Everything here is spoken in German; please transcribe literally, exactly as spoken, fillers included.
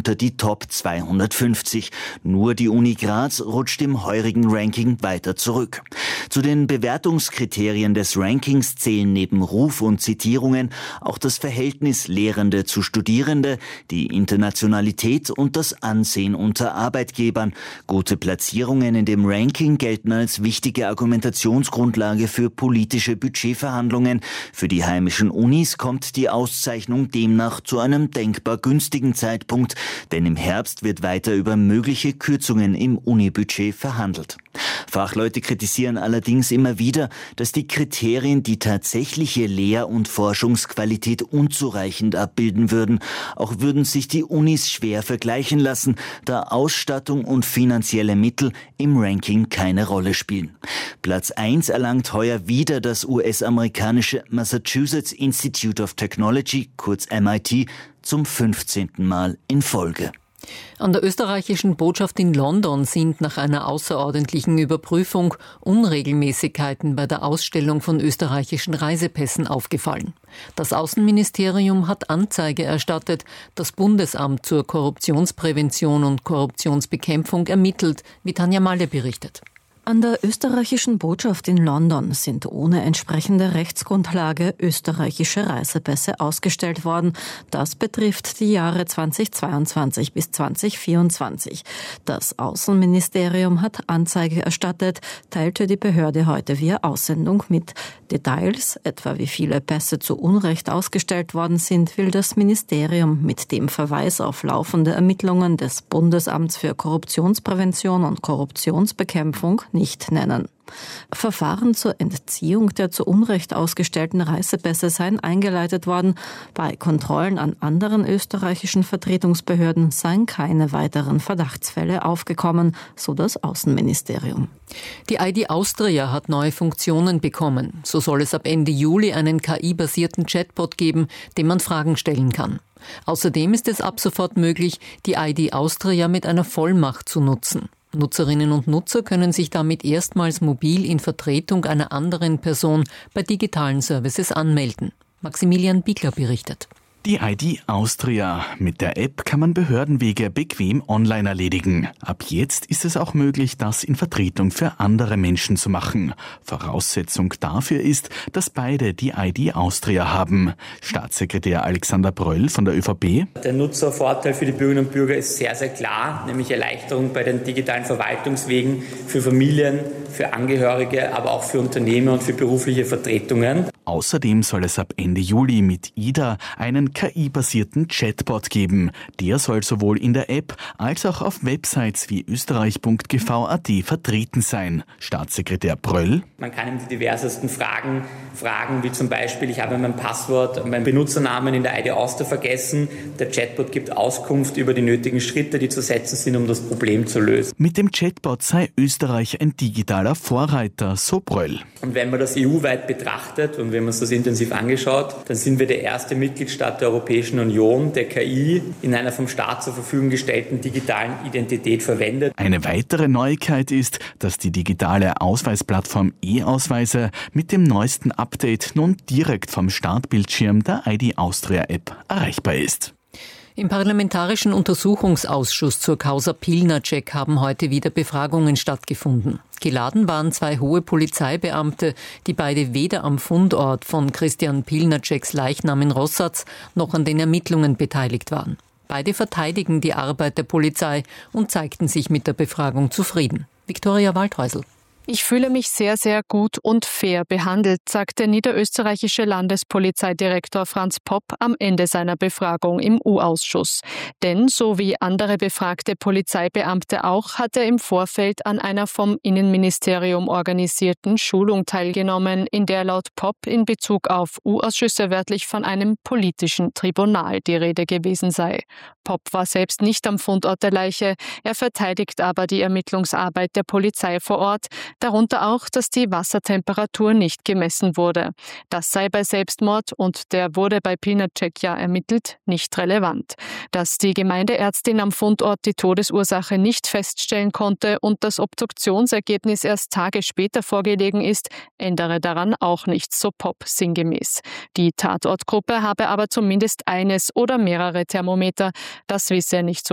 unter die Top zweihundertfünfzig. Nur die Uni Graz rutscht im heurigen Ranking weiter zurück. Zu den Bewertungskriterien des Rankings zählen neben Ruf und Zitierungen auch das Verhältnis Lehrende zu Studierende, die Internationalität und das Ansehen unter Arbeitgebern. Gute Platzierungen in dem Ranking gelten als wichtige Argumentationsgrundlage für politische Budgetverhandlungen. Für die heimischen Unis kommt die Auszeichnung demnach zu einem denkbar günstigen Zeitpunkt, denn im Herbst wird weiter über mögliche Kürzungen im Unibudget verhandelt. Fachleute kritisieren allerdings immer wieder, dass die Kriterien die tatsächliche Lehr- und Forschungsqualität unzureichend abbilden würden. Auch würden sich die Unis schwer vergleichen lassen, da Ausstattung und finanzielle Mittel im Ranking keine Rolle spielen. Platz eins erlangt heuer wieder das U S-amerikanische Massachusetts Institute of Technology, kurz M I T, zum fünfzehnten Mal in Folge. An der österreichischen Botschaft in London sind nach einer außerordentlichen Überprüfung Unregelmäßigkeiten bei der Ausstellung von österreichischen Reisepässen aufgefallen. Das Außenministerium hat Anzeige erstattet, das Bundesamt zur Korruptionsprävention und Korruptionsbekämpfung ermittelt, wie Tanja Malle berichtet. An der österreichischen Botschaft in London sind ohne entsprechende Rechtsgrundlage österreichische Reisepässe ausgestellt worden. Das betrifft die Jahre zweitausendzweiundzwanzig bis zweitausendvierundzwanzig. Das Außenministerium hat Anzeige erstattet, teilte die Behörde heute via Aussendung mit. Details, etwa wie viele Pässe zu Unrecht ausgestellt worden sind, will das Ministerium mit dem Verweis auf laufende Ermittlungen des Bundesamts für Korruptionsprävention und Korruptionsbekämpfung nicht nennen. Verfahren zur Entziehung der zu Unrecht ausgestellten Reisepässe seien eingeleitet worden. Bei Kontrollen an anderen österreichischen Vertretungsbehörden seien keine weiteren Verdachtsfälle aufgekommen, so das Außenministerium. Die I D Austria hat neue Funktionen bekommen. So soll es ab Ende Juli einen K I-basierten Chatbot geben, dem man Fragen stellen kann. Außerdem ist es ab sofort möglich, die I D Austria mit einer Vollmacht zu nutzen. Nutzerinnen und Nutzer können sich damit erstmals mobil in Vertretung einer anderen Person bei digitalen Services anmelden. Maximilian Biegler berichtet. Die I D Austria. Mit der App kann man Behördenwege bequem online erledigen. Ab jetzt ist es auch möglich, das in Vertretung für andere Menschen zu machen. Voraussetzung dafür ist, dass beide die I D Austria haben. Staatssekretär Alexander Bröll von der ÖVP. Der Nutzervorteil für die Bürgerinnen und Bürger ist sehr, sehr klar, nämlich Erleichterung bei den digitalen Verwaltungswegen für Familien, für Angehörige, aber auch für Unternehmer und für berufliche Vertretungen. Außerdem soll es ab Ende Juli mit I D A einen K I-basierten Chatbot geben. Der soll sowohl in der App als auch auf Websites wie österreich punkt g v punkt a t vertreten sein. Staatssekretär Bröll. Man kann ihm die diversesten Fragen fragen, wie zum Beispiel, ich habe mein Passwort, meinen Benutzernamen in der I D Austria vergessen. Der Chatbot gibt Auskunft über die nötigen Schritte, die zu setzen sind, um das Problem zu lösen. Mit dem Chatbot sei Österreich ein digitaler Vorreiter, so Bröll. Und wenn man das E U-weit betrachtet und wenn man uns das intensiv angeschaut, dann sind wir der erste Mitgliedstaat der Europäischen Union, der K I in einer vom Staat zur Verfügung gestellten digitalen Identität verwendet. Eine weitere Neuigkeit ist, dass die digitale Ausweisplattform E-Ausweise mit dem neuesten Update nun direkt vom Startbildschirm der I D Austria App erreichbar ist. Im Parlamentarischen Untersuchungsausschuss zur Causa Pilnacek haben heute wieder Befragungen stattgefunden. Geladen waren zwei hohe Polizeibeamte, die beide weder am Fundort von Christian Pilnaceks Leichnam in Rossatz noch an den Ermittlungen beteiligt waren. Beide verteidigen die Arbeit der Polizei und zeigten sich mit der Befragung zufrieden. Viktoria Waldhäusl. Ich fühle mich sehr, sehr gut und fair behandelt, sagt der niederösterreichische Landespolizeidirektor Franz Popp am Ende seiner Befragung im U-Ausschuss. Denn, so wie andere befragte Polizeibeamte auch, hat er im Vorfeld an einer vom Innenministerium organisierten Schulung teilgenommen, in der laut Popp in Bezug auf U-Ausschüsse wörtlich von einem politischen Tribunal die Rede gewesen sei. Popp war selbst nicht am Fundort der Leiche, er verteidigt aber die Ermittlungsarbeit der Polizei vor Ort, darunter auch, dass die Wassertemperatur nicht gemessen wurde. Das sei bei Selbstmord, und der wurde bei Pilnacek ja ermittelt, nicht relevant. Dass die Gemeindeärztin am Fundort die Todesursache nicht feststellen konnte und das Obduktionsergebnis erst Tage später vorgelegen ist, ändere daran auch nichts, so Popp sinngemäß. Die Tatortgruppe habe aber zumindest eines oder mehrere Thermometer, das wisse er nicht so